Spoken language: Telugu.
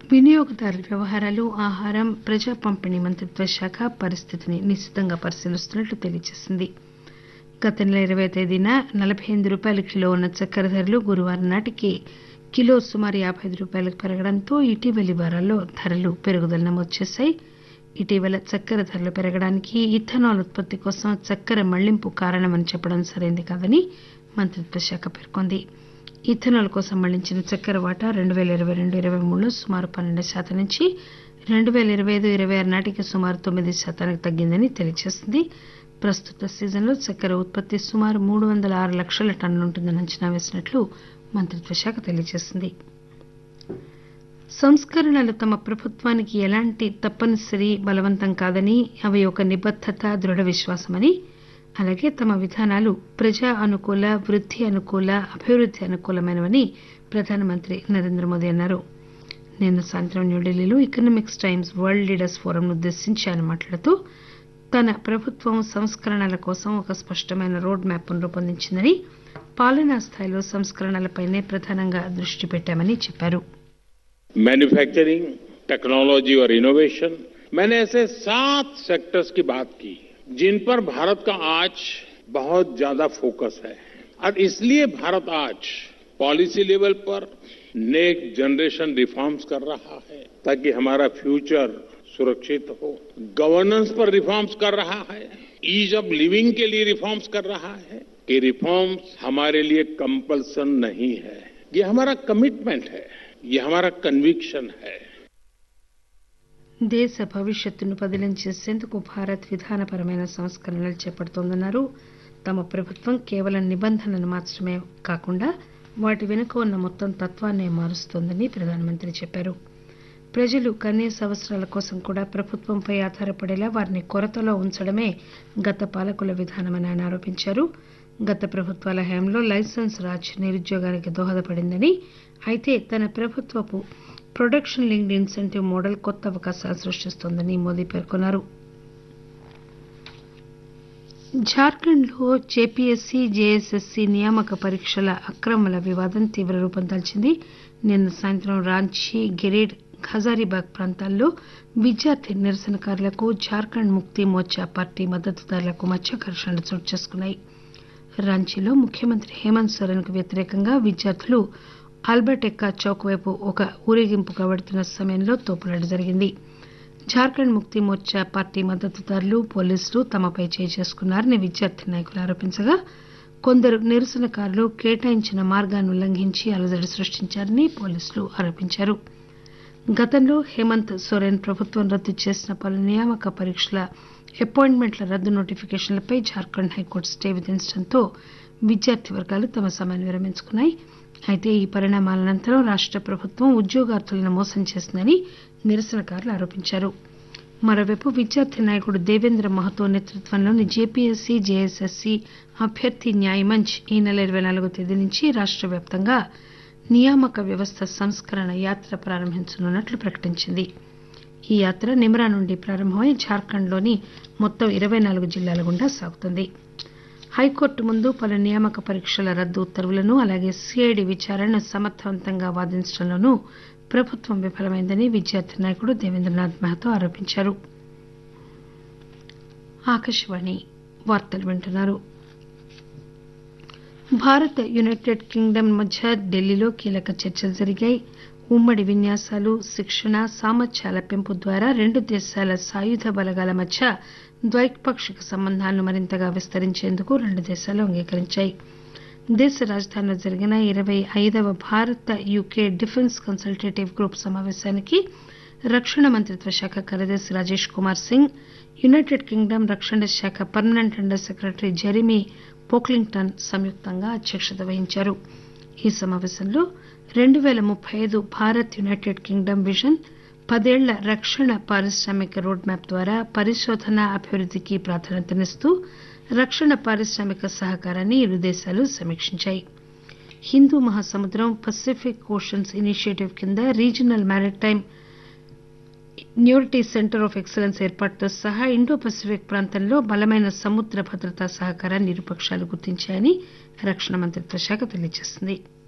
వినియోగదారుల వ్యవహారాలు, ఆహారం, ప్రజా పంపిణీ మంత్రిత్వ శాఖ పరిస్థితిని నిశితంగా పరిశీలిస్తున్నట్లు తెలియజేసింది. గత నెల 20వ తేదీన రూ. 48 కిలో ఉన్న చక్కెర ధరలు గురువారం నాటికి కిలో సుమారు రూ. 55 పెరగడంతో ఇటీవలి వారాల్లో ధరలు పెరుగుదల నమోదు చేశాయి. ఇటీవల చక్కెర ధరలు పెరగడానికి ఇథనాల్ ఉత్పత్తి కోసం చక్కెర మళ్లింపు కారణమని చెప్పడం సరైంది కాదని మంత్రిత్వ శాఖ పేర్కొంది. ఇథనాల్ కోసం మళ్లించిన చక్కెర వాటా 2022-23లో సుమారు 12% నుంచి 2025-26 నాటికి సుమారు 9%కు తగ్గిందని తెలియజేసింది. ప్రస్తుత సీజన్లో చక్కెర ఉత్పత్తి సుమారు 306 లక్షల టన్నులుంటుందని అంచనా వేసినట్లు మంత్రిత్వ శాఖ తెలియజేసింది. సంస్కరణలు తమ ప్రభుత్వానికి ఎలాంటి తప్పనిసరి బలవంతం కాదని, అవి ఒక నిబద్దత, దృఢ విశ్వాసమని, అలాగే తమ విధానాలు ప్రజా అనుకూల, వృద్ధి అనుకూల, అభివృద్ధి అనుకూలమైనవని ప్రధానమంత్రి నరేంద్ర మోదీ అన్నారు. నిన్న సాయంత్రం న్యూఢిల్లీలో ఎకనామిక్స్ టైమ్స్ వరల్డ్ లీడర్స్ ఫోరంను ఉద్దేశించి ఆయన మాట్లాడుతూ తన ప్రభుత్వం సంస్కరణల కోసం ఒక స్పష్టమైన రోడ్ మ్యాప్ను రూపొందించిందని, పాలనా స్థాయిలో సంస్కరణలపైనే ప్రధానంగా దృష్టి పెట్టామని చెప్పారు. मैन्युफैक्चरिंग, टेक्नोलॉजी और इनोवेशन, मैंने ऐसे 7 सेक्टर्स की बात की जिन पर भारत का आज बहुत ज्यादा फोकस है और इसलिए भारत आज पॉलिसी लेवल पर नेक्स्ट जनरेशन रिफॉर्म्स कर रहा है ताकि हमारा फ्यूचर सुरक्षित हो. गवर्नेंस पर रिफॉर्म्स कर रहा है, ईज ऑफ लिविंग के लिए रिफॉर्म्स कर रहा है. ये रिफॉर्म्स हमारे लिए कंपल्सन नहीं है, ये हमारा कमिटमेंट है, ये हमारा कन्विक्शन है. దేశ భవిష్యత్తును పదిలం చేసేందుకు భారత్ విధానపరమైన సంస్కరణలు చేపడుతోందన్నారు. తమ ప్రభుత్వం కేవలం నిబంధనలను మార్చడమే కాకుండా వాటి వెనుక ఉన్న మొత్తం తత్వాన్నే మారుస్తోందని ప్రధానమంత్రి చెప్పారు. ప్రజలు కనీస అవసరాల కోసం కూడా ప్రభుత్వంపై ఆధారపడేలా వారిని కొరతలో ఉంచడమే గత పాలకుల విధానమని ఆయన ఆరోపించారు. గత ప్రభుత్వాల హయాంలో లైసెన్స్ రాజ్ నిరుద్యోగానికి దోహదపడిందని, అయితే తన ప్రభుత్వపు ప్రొడక్షన్ లింక్డ్ ఇన్సెంటివ్ మోడల్ కొత్త అవకాశాలు సృష్టిస్తోందని మోదీ పేర్కొన్నారు. జార్ఖండ్లో జేపీఎస్సీ, జేఎస్ఎస్సీ నియామక పరీక్షల అక్రమాల వివాదం తీవ్ర రూపం దాల్చింది. నిన్న సాయంత్రం రాంచీ, గిరిడ్, హజారీబాగ్ ప్రాంతాల్లో విద్యార్థి నిరసనకారులకు జార్ఖండ్ ముక్తి మోర్చా పార్టీ మద్దతుదారులకు మధ్య ఘర్షణలు చోటు చేసుకున్నాయి. రాంచీలో ముఖ్యమంత్రి హేమంత్ సోరెన్ కు వ్యతిరేకంగా విద్యార్థులు ఆల్బర్ట్ ఎక్కా చౌక్ వైపు ఒక ఊరేగింపుగా వెడుతున్న సమయంలో తోపులాట జరిగింది. జార్ఖండ్ ముక్తి మోర్చా పార్టీ మద్దతుదారులు, పోలీసులు తమపై చేయి చేసుకున్నారని విద్యార్థి నాయకులు ఆరోపించగా, కొందరు నిరసనకారులు కేటాయించిన మార్గాన్ని ఉల్లంఘించి అలజడి సృష్టించారని పోలీసులు ఆరోపించారు. గతంలో హేమంత్ సోరెన్ ప్రభుత్వం రద్దు చేసిన పలు నియామక పరీక్షల అపాయింట్మెంట్ల రద్దు నోటిఫికేషన్లపై జార్ఖండ్ హైకోర్టు స్టే విధించడంతో విద్యార్థి వర్గాలు తమ సమ్మెను విరమించుకున్నాయి. అయితే ఈ పరిణామాల అనంతరం రాష్ట ప్రభుత్వం ఉద్యోగార్థులను మోసం చేసిందని నిరసనకారులు ఆరోపించారు. మరోవైపు విద్యార్థి నాయకుడు దేవేంద్ర మహతో నేతృత్వంలోని జేపీఎస్సీ, జేఎస్ఎస్సీ అభ్యర్థి న్యాయ్ మంచ్ ఈ నెల 24వ తేదీ నుంచి రాష్ట వ్యాప్తంగా నియామక వ్యవస్థ సంస్కరణ యాత్ర ప్రారంభించనున్నట్లు ప్రకటించింది. ఈ యాత్ర నిమ్రా నుండి ప్రారంభమై జార్ఖండ్లోని మొత్తం 24 జిల్లాల గుండా సాగుతుంది. హైకోర్టు ముందు పలు నియామక పరీక్షల రద్దు ఉత్తర్వులను, అలాగే సీఐడీ విచారణను సమర్థవంతంగా వాదించడంలోనూ ప్రభుత్వం విఫలమైందని విద్యార్థి నాయకుడు దేవేంద్రనాథ్ మహతో ఆరోపించారు. ఆకాశవాణి వార్తలు వింటున్నారు. భారత్, యునైటెడ్ కింగ్డమ్ మధ్య ఢిల్లీలో కీలక చర్చలు జరిగాయి. ఉమ్మడి విన్యాసాలు, శిక్షణ, సామర్థ్యాల పెంపు ద్వారా రెండు దేశాల సాయుధ బలగాల మధ్య ద్వైపాక్షిక సంబంధాలను మరింతగా విస్తరించేందుకు రెండు దేశాలు అంగీకరించాయి. దేశ రాజధానిలో జరిగిన 25వ భారత యూకే డిఫెన్స్ కన్సల్టేటివ్ గ్రూప్ సమావేశానికి రక్షణ మంత్రిత్వ శాఖ కార్యదర్శి రాజేష్ కుమార్ సింగ్, యునైటెడ్ కింగ్డమ్ రక్షణ శాఖ permanent under secretary Jeremy Pocklington సంయుక్తంగా అధ్యక్షత వహించారు. ఈ సమావేశంలో 2035 భారత్ యునైటెడ్ కింగ్డమ్ విజన్, 10 ఏళ్ల రక్షణ పారిశ్రామిక రోడ్ మ్యాప్ ద్వారా పరిశోధన, అభివృద్దికి ప్రాధాన్యతనిస్తూ రక్షణ పారిశ్రామిక సహకారాన్ని ఇరు దేశాలు సమీక్షించాయి. హిందూ మహాసముద్రం, పసిఫిక్ ఓషన్స్ ఇనిషియేటివ్ కింద regional maritime న్యూరిటీ centre of excellence ఏర్పాటుతో సహా ఇండో పసిఫిక్ ప్రాంతంలో బలమైన సముద్ర భద్రతా సహకారాన్ని ఇరుపక్షాలు గుర్తించాయని రక్షణ మంత్రిత్వ శాఖ తెలియజేసింది.